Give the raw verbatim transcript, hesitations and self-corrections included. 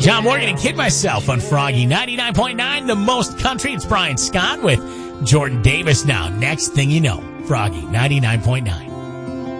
John Morgan and Kid Myself on Froggy ninety-nine point nine, the most country. It's Brian Scott with Jordan Davis now. Next thing you know, Froggy ninety-nine point nine.